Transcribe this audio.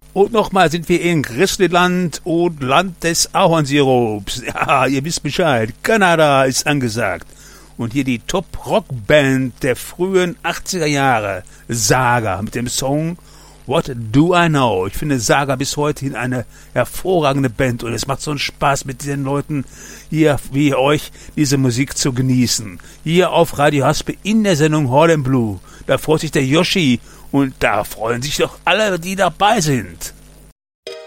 Und nochmal sind wir in Grizzlyland und Land des Ahornsirups. Ja, ihr wisst Bescheid. Kanada ist angesagt. Und hier die Top-Rock-Band der frühen 80er Jahre. Saga mit dem Song What Do I Know? Ich finde Saga bis heute eine hervorragende Band. Und es macht so einen Spaß, mit den Leuten hier wie euch diese Musik zu genießen. Hier auf Radio Haspe in der Sendung Hall & Blue. Da freut sich der Yoshi. Und da freuen sich doch alle, die dabei sind.